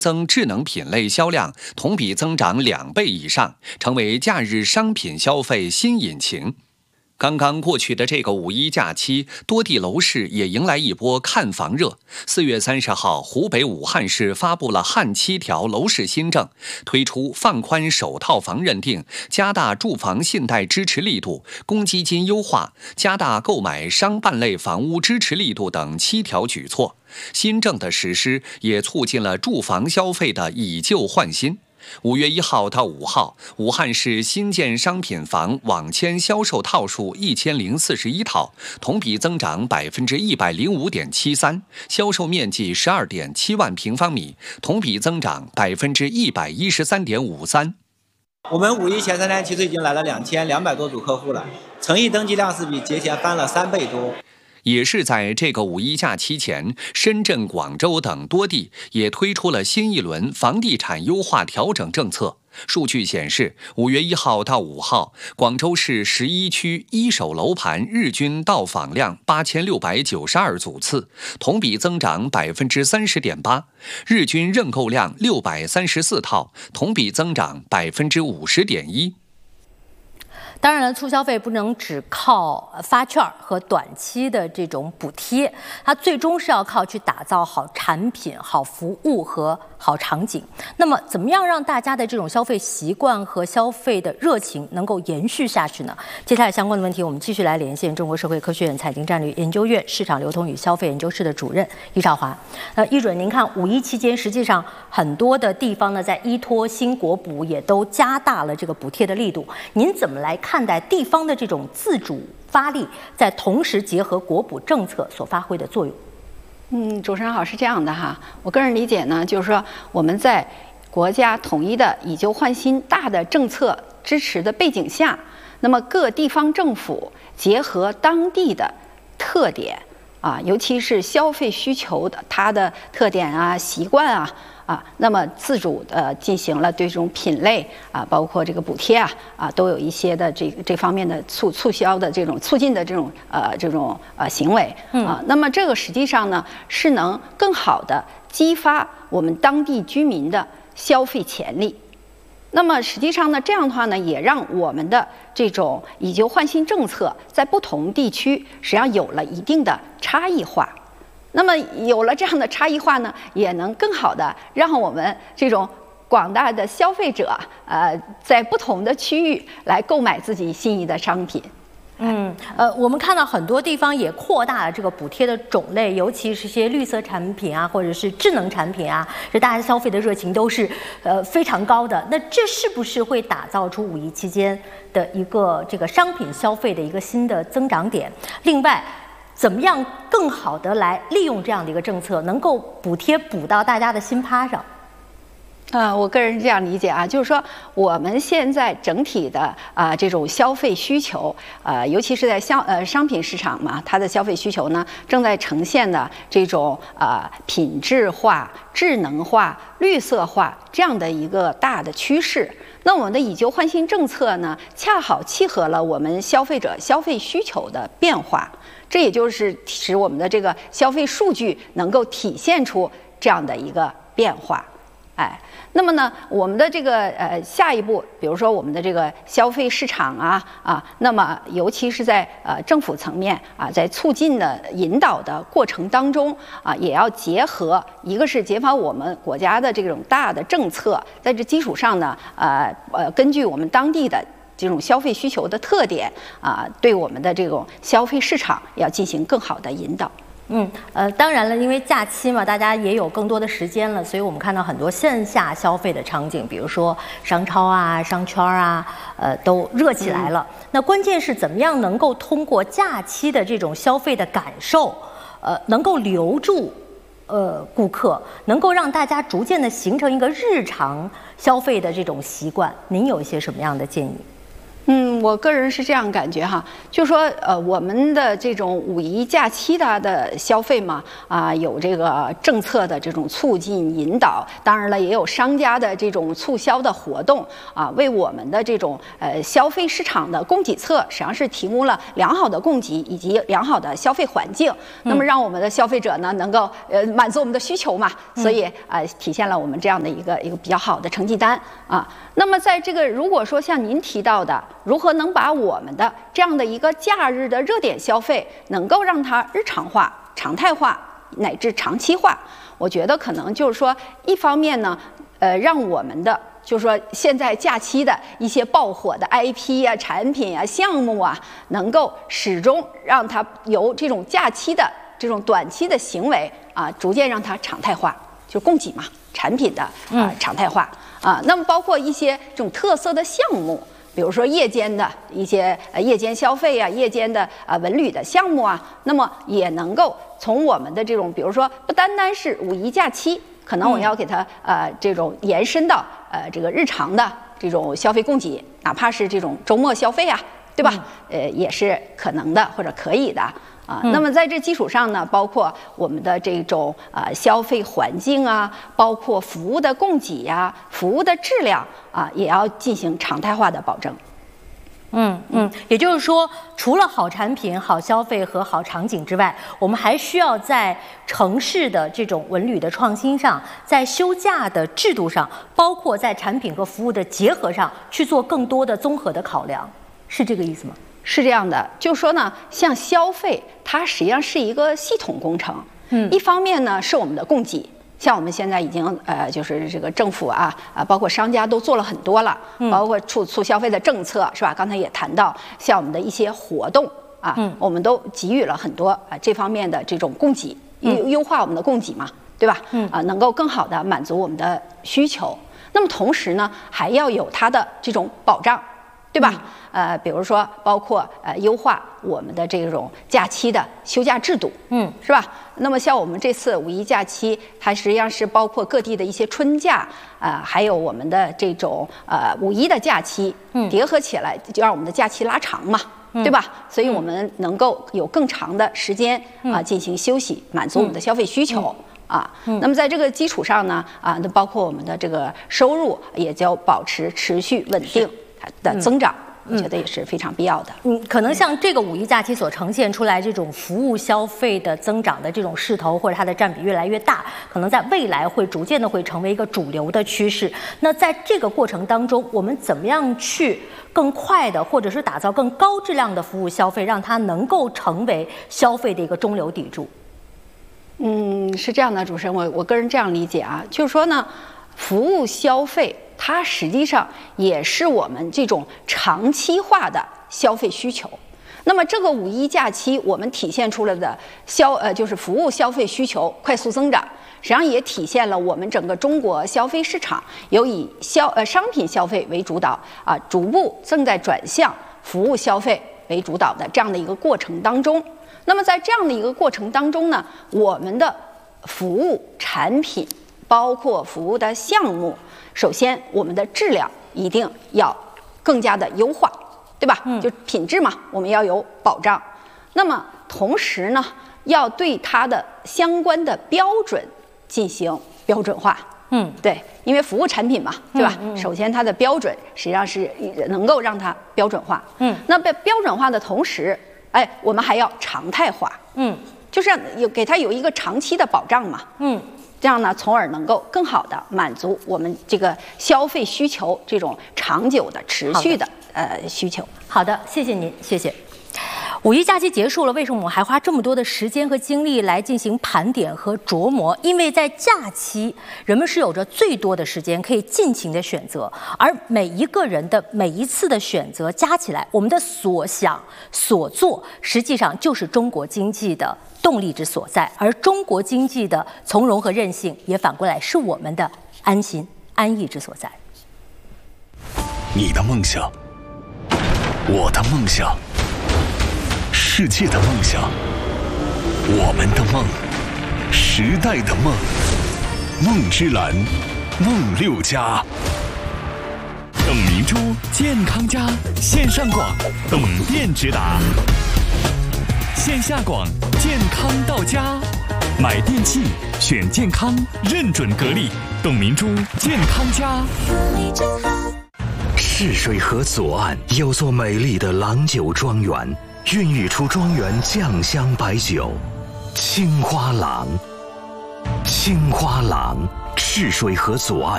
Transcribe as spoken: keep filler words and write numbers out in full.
增智能品类销量同比增长两倍以上，成为假日商品消费新引擎。刚刚过去的这个五一假期，多地楼市也迎来一波看房热。四月三十号，湖北武汉市发布了汉七条楼市新政，推出放宽首套房认定、加大住房信贷支持力度、公积金优化、加大购买商办类房屋支持力度等七条举措。新政的实施也促进了住房消费的以旧换新。五月一号到五号，武汉市新建商品房网签销售套数一千零四十一套，同比增长百分之一百零五点七三，销售面积十二点七万平方米，同比增长百分之一百一十三点五三。 我们五一前三天其实已经来了两千两百多组客户了，诚意登记量是比节前翻了三倍多。 也是在这个五一假期前，深圳、广州等多地也推出了新一轮房地产优化调整政策。数据显示，五月一号到五号，广州市十一区一手楼盘日均到访量八千六百九十二组次，同比增长百分之三十点八；日均认购量六百三十四套，同比增长百分之五十点一。 当然了，促消费不能只靠发券和短期的这种补贴，它最终是要靠去打造好产品、好服务和好场景。那么，怎么样让大家的这种消费习惯和消费的热情能够延续下去呢？接下来相关的问题，我们继续来连线中国社会科学院财经战略研究院市场流通与消费研究室的主任易少华。呃，易准，您看五一期间，实际上很多的地方呢，在依托新国补，也都加大了这个补贴的力度。您怎么来看？看待地方的这种自主发力，在同时结合国补政策所发挥的作用。 嗯，主持人好，是这样的哈，我个人理解呢，就是说我们在国家统一的以旧换新大的政策支持的背景下，那么各地方政府结合当地的特点啊，尤其是消费需求的它的特点啊、习惯啊。啊，那么自主的进行了对这种品类啊，包括这个补贴啊啊，都有一些的这个这方面的促促销的这种促进的这种呃这种呃行为啊。那么这个实际上呢，是能更好的激发我们当地居民的消费潜力。那么实际上呢，这样的话呢，也让我们的这种以旧换新政策在不同地区实际上有了一定的差异化。那么有了这样的差异化呢，也能更好的让我们这种广大的消费者，呃，在不同的区域来购买自己心仪的商品。 嗯，呃，我们看到很多地方也扩大了这个补贴的种类，尤其是些绿色产品啊，或者是智能产品啊，这大家消费的热情都是呃非常高的。那这是不是会打造出五一期间的一个这个商品消费的一个新的增长点？另外，怎么样更好的来利用这样的一个政策，能够补贴补到大家的心趴上？ 呃，我个人是这样理解啊，就是说我们现在整体的啊、呃、这种消费需求，呃，尤其是在消呃商品市场嘛，它的消费需求呢正在呈现的这种呃品质化、智能化、绿色化这样的一个大的趋势。那我们的以旧换新政策呢，恰好契合了我们消费者消费需求的变化。这也就是使我们的这个消费数据能够体现出这样的一个变化，哎，那么呢，我们的这个呃下一步，比如说我们的这个消费市场啊啊，那么尤其是在呃政府层面啊，在促进的引导的过程当中啊，也要结合一个是结合我们国家的这种大的政策，在这基础上呢，呃呃，根据我们当地的这种消费需求的特点啊，对我们的这种消费市场要进行更好的引导。 嗯，呃，当然了，因为假期嘛，大家也有更多的时间了，所以我们看到很多线下消费的场景，比如说商超啊、商圈啊，呃，都热起来了。嗯、那关键是怎么样能够通过假期的这种消费的感受，呃，能够留住呃顾客，能够让大家逐渐的形成一个日常消费的这种习惯。您有一些什么样的建议？ 嗯，我个人是这样感觉哈，就说呃，我们的这种五一假期它的消费嘛，啊，有这个政策的这种促进引导，当然了，也有商家的这种促销的活动啊，为我们的这种呃消费市场的供给侧实际上是提供了良好的供给以及良好的消费环境，那么让我们的消费者呢能够呃满足我们的需求嘛，所以呃体现了我们这样的一个一个比较好的成绩单啊。那么在这个如果说像您提到的，如何能把我们的这样的一个假日的热点消费，能够让它日常化、常态化乃至长期化？我觉得可能就是说，一方面呢，呃，让我们的就是说现在假期的一些爆火的 I P 啊、产品啊、项目啊，能够始终让它由这种假期的这种短期的行为啊，逐渐让它常态化，就供给嘛，产品的啊、呃、常态化啊。那么包括一些这种特色的项目。比如说夜间的一些呃夜间消费啊，夜间的啊文旅的项目啊，那么也能够从我们的这种，比如说不单单是五一假期，可能我要给它呃这种延伸到呃这个日常的这种消费供给，哪怕是这种周末消费啊，对吧？呃，也是可能的或者可以的。啊，那么在这基础上呢，包括我们的这种呃消费环境啊，包括服务的供给呀、啊、服务的质量啊，也要进行常态化的保证。 嗯嗯，也就是说，除了好产品、好消费和好场景之外，我们还需要在城市的这种文旅的创新上，在休假的制度上，包括在产品和服务的结合上，去做更多的综合的考量，是这个意思吗？ 是这样的，就说呢，像消费，它实际上是一个系统工程。嗯，一方面呢是我们的供给，像我们现在已经呃，就是这个政府啊啊，包括商家都做了很多了，嗯、包括促促消费的政策是吧？刚才也谈到，像我们的一些活动啊，嗯、我们都给予了很多啊这方面的这种供给，优、嗯、优化我们的供给嘛，对吧？嗯啊，能够更好的满足我们的需求。那么同时呢，还要有它的这种保障。对吧？嗯、呃，比如说包括呃优化我们的这种假期的休假制度，嗯，是吧？那么像我们这次五一假期，它实际上是包括各地的一些春假啊、呃，还有我们的这种呃五一的假期，嗯，叠合起来就让我们的假期拉长嘛，嗯、对吧？所以我们能够有更长的时间啊、呃、进行休息，满足我们的消费需求。嗯嗯啊，那么在这个基础上呢，啊，那包括我们的这个收入也就保持持续稳定的增长，我觉得也是非常必要的。 嗯，可能像这个五一假期所呈现出来这种服务消费的增长的这种势头，或者它的占比越来越大，可能在未来会逐渐的会成为一个主流的趋势。那在这个过程当中，我们怎么样去更快的，或者是打造更高质量的服务消费，让它能够成为消费的一个中流砥柱？ 嗯，是这样的，主持人，我我个人这样理解啊，就是说呢，服务消费它实际上也是我们这种长期化的消费需求。那么这个五一假期我们体现出来的消呃就是服务消费需求快速增长，实际上也体现了我们整个中国消费市场由以消呃商品消费为主导啊，逐步正在转向服务消费为主导的这样的一个过程当中。那么在这样的一个过程当中呢，我们的服务产品包括服务的项目，首先我们的质量一定要更加的优化，对吧？嗯，就品质嘛，我们要有保障。那么同时呢，要对它的相关的标准进行标准化。嗯，对，因为服务产品嘛，对吧？嗯嗯、首先它的标准实际上是能够让它标准化。嗯，那被标准化的同时，哎，我们还要常态化。嗯，就是有给它有一个长期的保障嘛。嗯。这样呢，从而能够更好的满足我们这个消费需求这种长久的、持续的呃需求。 好的，谢谢您，谢谢。五一假期结束了，为什么我们还花这么多的时间和精力来进行盘点和琢磨？因为在假期，人们是有着最多的时间可以尽情的选择，而每一个人的每一次的选择加起来，我们的所想所做，实际上就是中国经济的动力之所在。而中国经济的从容和韧性，也反过来是我们的安心安逸之所在。 你的梦想，我的梦想。世界的梦想，我们的梦，时代的梦，梦之蓝，梦六家。 董明珠健康家线上广，董店直达；线下广健康到家。买电器选健康，认准格力，董明珠健康家。 赤水河左岸有座美丽的郎酒庄园，孕育出庄园酱香白酒青花郎。青花郎，赤水河左岸